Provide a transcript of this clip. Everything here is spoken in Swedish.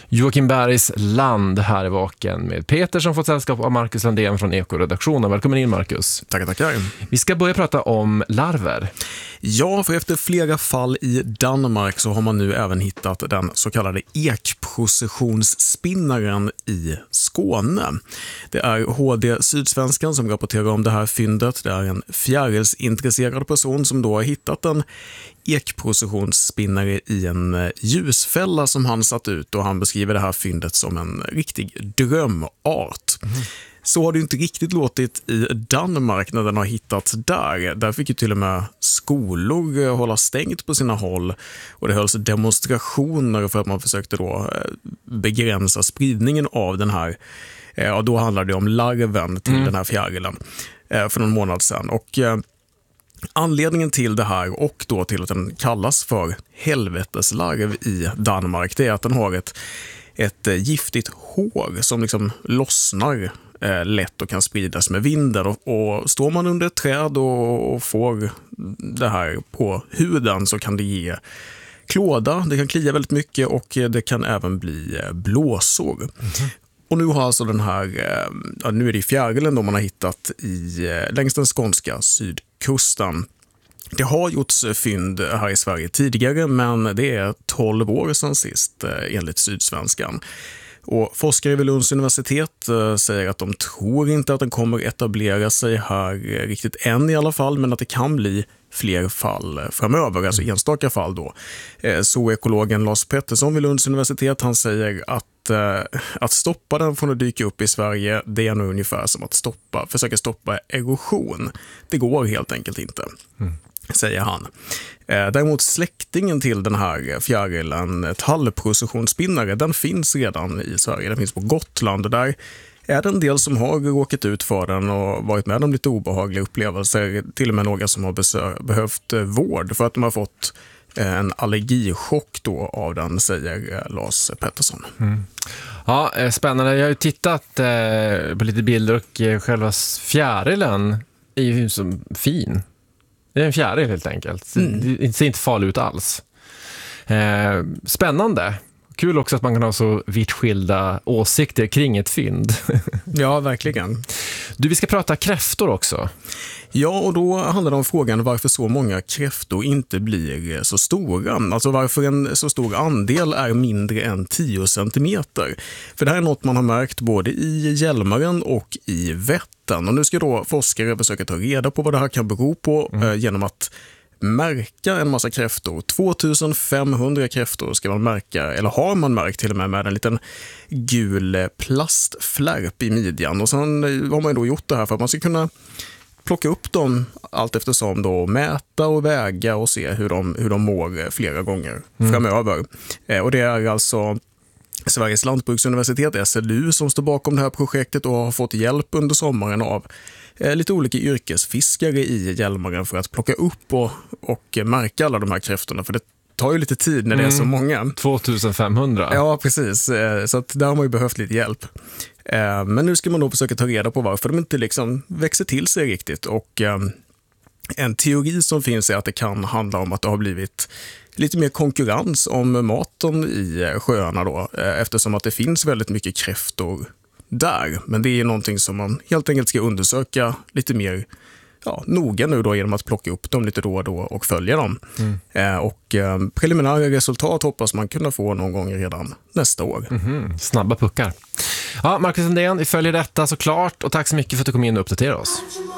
Joakim Bergs land här i Vaken med Peter som fått sällskap av Marcus Landén från Ekoredaktionen. Välkommen in, Marcus. Tackar. Vi ska börja prata om larver. Ja, för efter flera fall i Danmark så har man nu även hittat den så kallade ekprocessionsspinnaren i Skåne. Det är HD Sydsvenskan som rapporterar om det här fyndet. Det är en fjärilsintresserad person som då har hittat en ekprocessionsspinnare i en ljusfälla som han satt ut, och han beskriver det här fyndet som en riktig drömart. Så har det inte riktigt låtit i Danmark när den har hittats där. Där fick ju till och med skolor hålla stängt på sina håll, och det hölls demonstrationer för att man försökte då begränsa spridningen av den här. Ja, då handlar det om larven till den här fjärilen för någon månad sedan. Och anledningen till det här, och då till att den kallas för helveteslarv i Danmark, det är att den har ett giftigt hår som liksom lossnar lätt och kan spridas med vinden, och står man under ett träd och får det här på huden så kan det ge klåda, det kan klia väldigt mycket och det kan även bli blåsor. Och nu har alltså den här, nu är det i fjärilen då man har hittat längs den skånska sydkusten. Det har gjorts fynd här i Sverige tidigare, men det är 12 år sedan sist enligt Sydsvenskan. Och forskare vid Lunds universitet säger att de tror inte att den kommer etablera sig här riktigt än i alla fall, men att det kan bli fler fall framöver, alltså enstaka fall då. Så ekologen Lars Pettersson vid Lunds universitet, han säger att stoppa den från att dyka upp i Sverige, det är nog ungefär som att försöka stoppa erosion. Det går helt enkelt inte. Säger han. Däremot släktingen till den här fjärilen, tallprocessionsspinnare, den finns redan i Sverige. Den finns på Gotland, och där är det en del som har råkat ut för den och varit med om lite obehagliga upplevelser. Till och med några som har behövt vård för att de har fått en allergichock då av den, säger Lars Pettersson. Ja, spännande. Jag har ju tittat på lite bilder, och själva fjärilen är ju som fin. Det är en fjäril helt enkelt. Det ser inte farligt ut alls. Spännande. Kul också att man kan ha så vitt skilda åsikter kring ett fynd. Ja, verkligen. Vi ska prata kräftor också. Ja, och då handlar det om frågan varför så många kräftor inte blir så stora. Alltså varför en så stor andel är mindre än 10 centimeter. För det här är något man har märkt både i Hjälmaren och i Vättern. Och nu ska då forskare försöka ta reda på vad det här kan bero på genom att märka en massa kräftor. 2500 kräftor ska man märka, eller har man märkt till och med en liten gul plastflärp i midjan. Och sen har man då gjort det här för att man ska kunna plocka upp dem allt eftersom då, mäta och väga och se hur de mår flera gånger framöver. Och det är alltså Sveriges lantbruksuniversitet, SLU, som står bakom det här projektet och har fått hjälp under sommaren av lite olika yrkesfiskare i Hjälmaren för att plocka upp och märka alla de här kräftorna, för det tar ju lite tid när det är så många. 2500. Ja, precis. Så att där har man ju behövt lite hjälp. Men nu ska man då försöka ta reda på varför de inte liksom växer till sig riktigt. Och en teori som finns är att det kan handla om att det har blivit lite mer konkurrens om maten i sjöarna då, eftersom att det finns väldigt mycket kräftor där. Men det är någonting som man helt enkelt ska undersöka lite mer noga nu då, genom att plocka upp dem lite då och då och följa dem. Och preliminära resultat hoppas man kunna få någon gång redan nästa år. Snabba puckar. Ja, Marcus Landén, vi följer detta såklart, och tack så mycket för att du kom in och uppdaterade oss.